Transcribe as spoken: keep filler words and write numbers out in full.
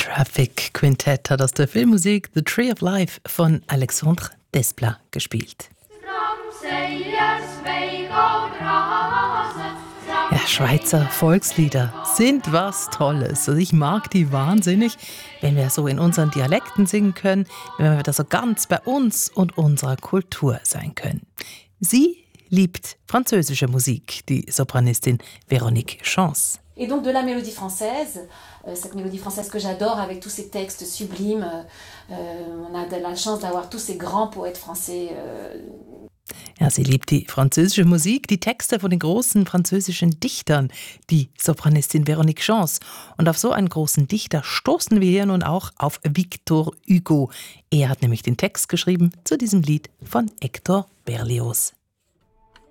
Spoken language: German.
Traffic Quintett hat aus der Filmmusik The Tree of Life von Alexandre Desplat gespielt. Ja, Schweizer Volkslieder sind was Tolles. Also ich mag die wahnsinnig, wenn wir so in unseren Dialekten singen können, wenn wir da so ganz bei uns und unserer Kultur sein können. Sie liebt französische Musik, die Sopranistin Véronique Chance. Et donc de la mélodie française, euh, cette mélodie française que j'adore avec tous ces textes sublimes. Euh, on a de la chance d'avoir tous ces grands poètes français. Euh. Ja, sie liebt die französische Musik, die Texte von den großen französischen Dichtern, die Sopranistin Véronique Chance. Und auf so einen großen Dichter stoßen wir hier nun auch auf Victor Hugo. Er hat nämlich den Text geschrieben zu diesem Lied von Hector Berlioz.